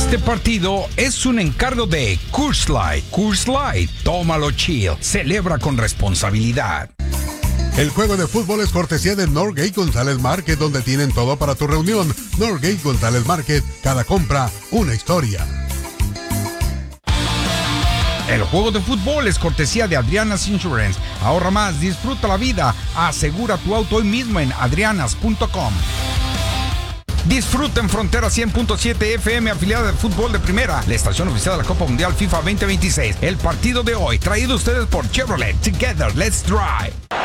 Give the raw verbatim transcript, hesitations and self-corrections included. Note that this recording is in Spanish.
Este partido es un encargo de Coors Light. Coors Light, tómalo chill, celebra con responsabilidad. El juego de fútbol es cortesía de Norgate González Market, donde tienen todo para tu reunión. Norgate González Market, cada compra, una historia. El juego de fútbol es cortesía de Adriana's Insurance. Ahorra más, disfruta la vida. Asegura tu auto hoy mismo en adrianas punto com. Disfruta en Frontera cien punto siete F M, afiliada de fútbol de primera, la estación oficial de la Copa Mundial FIFA veinte veintiséis. El partido de hoy, traído a ustedes por Chevrolet. Together, let's drive.